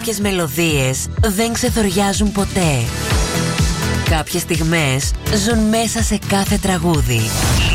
Κάποιες μελωδίες δεν ξεθοριάζουν ποτέ. Κάποιες στιγμές ζουν μέσα σε κάθε τραγούδι.